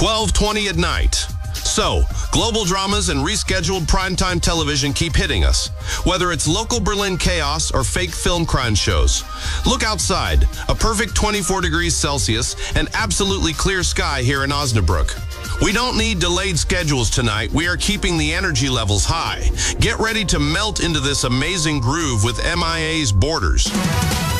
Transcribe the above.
12:20 at night. So, global dramas and rescheduled primetime television keep hitting us, whether it's local Berlin chaos or fake film crime shows. Look outside, a perfect 24 degrees Celsius and absolutely clear sky here in Osnabrück. We don't need delayed schedules tonight. We are keeping the energy levels high. Get ready to melt into this amazing groove with MIA's Borders.